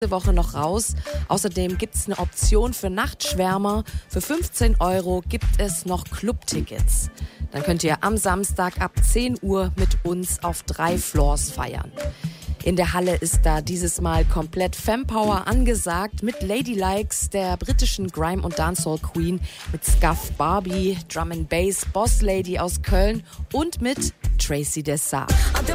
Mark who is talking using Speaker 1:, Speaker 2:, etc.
Speaker 1: Woche noch raus. Außerdem gibt es eine Option für Nachtschwärmer. Für 15 € gibt es noch Clubtickets. Dann könnt ihr am Samstag ab 10 Uhr mit uns auf 3 Floors feiern. In der Halle ist da dieses Mal komplett Fempower angesagt mit Ladylikes, der britischen Grime- und Dancehall Queen, mit Scuff Barbie, Drum and Bass Boss Lady aus Köln und mit Tracy Dessart.